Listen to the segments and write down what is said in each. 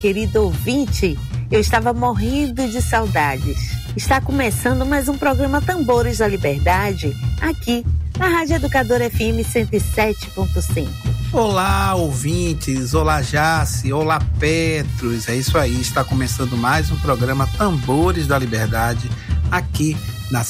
querido ouvinte, eu estava morrendo de saudades. Está começando mais um programa Tambores da Liberdade, aqui na Rádio Educadora FM 107.5. Olá, ouvintes, olá Jace, olá Petros, é isso aí, está começando mais um programa Tambores da Liberdade, aqui na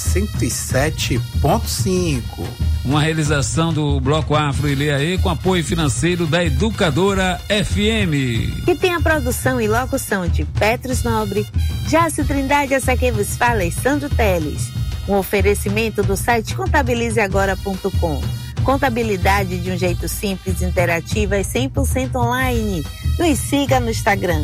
107.5. Uma realização do Bloco Afro Ileaê com apoio financeiro da Educadora FM. Que tem a produção e locução de Petros Nobre, Jace Trindade, essa quem vos fala, Alessandro Teles. Um oferecimento do site contabilizeagora.com. Contabilidade de um jeito simples, interativa e 100% online. Nos siga no Instagram,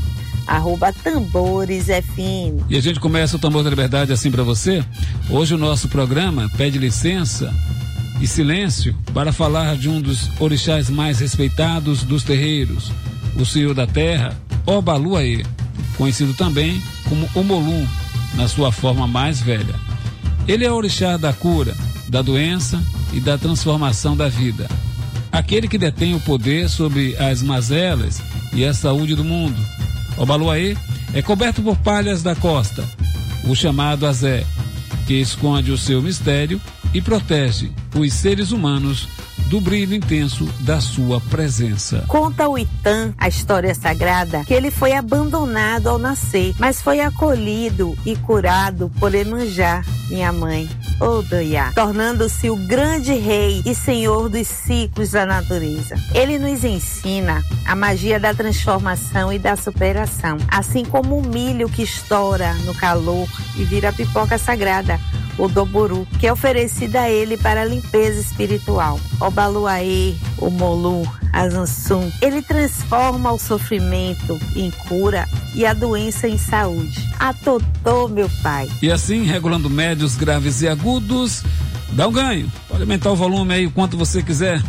@TamboresFM. E a gente começa o Tambor da Liberdade assim para você. Hoje o nosso programa pede licença e silêncio para falar de um dos orixás mais respeitados dos terreiros, o Senhor da Terra, Obaluaê, conhecido também como Omolum, na sua forma mais velha. Ele é o orixá da cura, da doença e da transformação da vida. Aquele que detém o poder sobre as mazelas e a saúde do mundo. Obaluaê é coberto por palhas da costa, o chamado Azé, que esconde o seu mistério e protege os seres humanos do brilho intenso da sua presença. Conta o Itã, a história sagrada, que ele foi abandonado ao nascer, mas foi acolhido e curado por Emanjá, minha mãe, Odoiá, tornando-se o grande rei e senhor dos ciclos da natureza. Ele nos ensina a magia da transformação e da superação, assim como o milho que estoura no calor e vira pipoca sagrada, o Doburu, que é oferecida a ele para a limpeza espiritual. Obaluaê, o Molu, Azansum, ele transforma o sofrimento em cura e a doença em saúde. Atotô, meu pai. E assim, regulando médios, graves e agudos, dá um ganho. Pode aumentar o volume aí o quanto você quiser.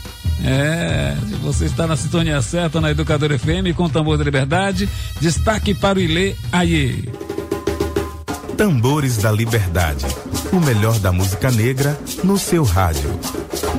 Se você está na sintonia certa na Educadora FM com o Tambor da Liberdade, destaque para o Ilê Aie. Tambores da Liberdade, o melhor da música negra no seu rádio.